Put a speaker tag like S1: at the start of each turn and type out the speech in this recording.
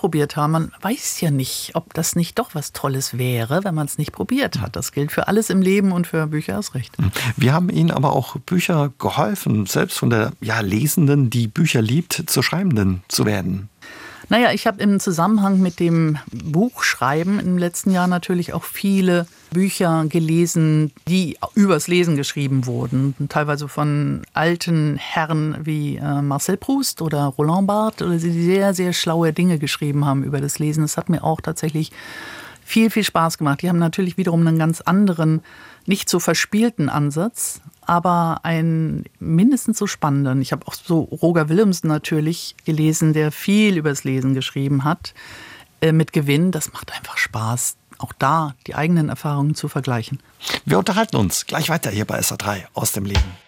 S1: ausprobiert haben. Man weiß ja nicht, ob das nicht doch was Tolles wäre, wenn man es nicht probiert hat. Das gilt für alles im Leben und für Bücher erst recht.
S2: Wir haben Ihnen aber auch Bücher geholfen, selbst von der Lesenden, die Bücher liebt, zur Schreibenden zu werden.
S1: Naja, ich habe im Zusammenhang mit dem Buchschreiben im letzten Jahr natürlich auch viele Bücher gelesen, die übers Lesen geschrieben wurden. Teilweise von alten Herren wie Marcel Proust oder Roland Barthes, die sehr, sehr schlaue Dinge geschrieben haben über das Lesen. Das hat mir auch tatsächlich viel, viel Spaß gemacht. Die haben natürlich wiederum einen ganz anderen, nicht so verspielten Ansatz, aber einen mindestens so spannenden. Ich habe auch so Roger Willemsen natürlich gelesen, der viel übers Lesen geschrieben hat, mit Gewinn. Das macht einfach Spaß, auch da die eigenen Erfahrungen zu vergleichen.
S2: Wir unterhalten uns gleich weiter hier bei SR3 aus dem Leben.